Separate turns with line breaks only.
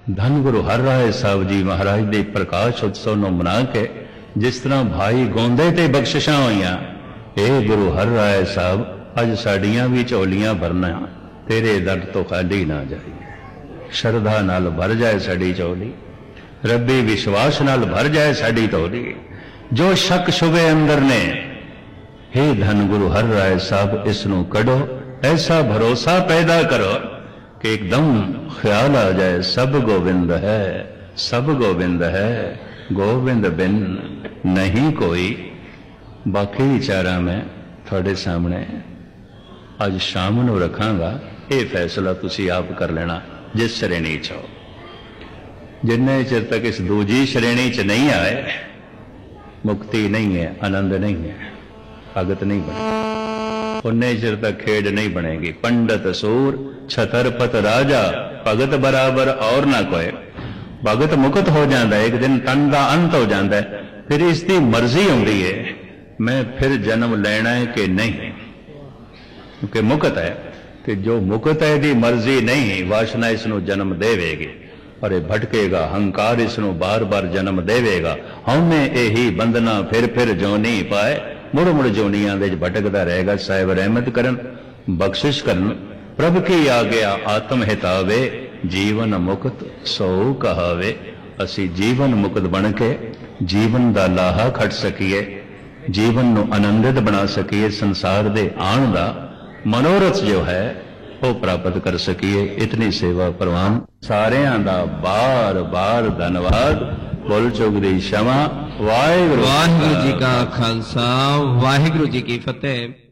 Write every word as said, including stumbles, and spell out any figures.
ਧੰਨ ਗੁਰੂ ਹਰਿਰਾਏ ਸਾਹਿਬ ਜੀ ਮਹਾਰਾਜ ਦੇ ਪ੍ਰਕਾਸ਼ ਉਤਸਵ ਨੂੰ ਮਨਾ ਕੇ ਜਿਸ ਤਰ੍ਹਾਂ ਭਾਈ ਗਾਉਂਦੇ ਤੇ ਬਖਸ਼ਿਸ਼ਾਂ ਹੋਈਆਂ, ਇਹ ਗੁਰੂ ਹਰਿਰਾਏ ਸਾਹਿਬ ਅੱਜ ਸਾਡੀਆਂ ਵੀ ਝੋਲੀਆਂ ਭਰਨਾ ਤੇਰੇ ਦਰ ਤੋਂ ਖਾਲੀ ਨਾ ਜਾਈਏ। ਸ਼ਰਧਾ ਨਾਲ ਭਰ ਜਾਏ ਸਾਡੀ ਝੋਲੀ, ਰੱਬੀ ਵਿਸ਼ਵਾਸ ਨਾਲ ਭਰ ਜਾਏ ਸਾਡੀ ਝੋਲੀ। ਜੋ ਸ਼ੱਕ ਸ਼ੁਬੇ ਅੰਦਰ ਨੇ, हे ਧੰਨ ਗੁਰੂ ਹਰਿਰਾਏ ਸਾਹਿਬ ਇਸ ਨੂੰ ਕੱਢੋ, ਐਸਾ ਭਰੋਸਾ ਪੈਦਾ ਕਰੋ कि एकदम ख्याल आ जाए सब गोविंद है, सब गोविंद है, गोविंद बिन नहीं कोई। बाकी विचारा मैं थोड़े सामने अज शाम नूं रखांगा, ये फैसला तुसी आप कर लेना जिस श्रेणी च हो। जिन्ने चिर तक इस दूजी श्रेणी च नहीं आए, मुक्ति नहीं है, आनंद नहीं है, भगत नहीं बने, उन्ने चिर तक खेड नहीं बनेगी। पंडित सूर छतरपत राजा, भगत बराबर और ना कोई। भगत मुक्त हो जाता है, एक दिन तन का अंत हो जाता है, फिर इसकी मर्जी आती है मैं फिर जन्म लेना है कि नहीं, क्योंकि मुक्त है। कि जो मुक्त है दी मर्जी नहीं, वासना इसनों जन्म देवेगी और ये भटकेगा, हंकार इसनों बार बार जन्म देवेगा। हमें यही बंधना फिर फिर जो नहीं पाए, मुड़ मुड़ जोनियां दे भटकदा रहेगा। साहिब रहमत करन, बख्शिश करन, प्रभ की आग्या आत्म हितावे, जीवन मुक्त सो कहावे। असी जीवन मुक्त बन के जीवन दा लाहा खट सकीए, जीवन नू आनंदित बना सकीए, संसार दे आण दा मनोरथ जो है वो प्राप्त कर सकीए। इतनी सेवा प्रवान सारियां दा बार बार धन्यवाद। बोल चुक दी क्षमा। वाहिगुरू
वाहिगुरू जी का खालसा, वाहिगुरू जी की फतेह।